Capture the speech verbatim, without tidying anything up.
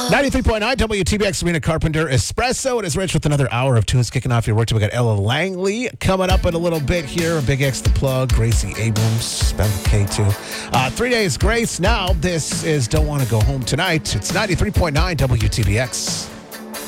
ninety-three point nine W T B X, Serena Carpenter Espresso. It is Rich with another hour of tunes kicking off your work. We got Ella Langley coming up in a little bit here. Big X The Plug, Gracie Abrams, spelled with K two. Uh, three days grace now. This is Don't Want to Go Home Tonight. It's ninety-three point nine W T B X.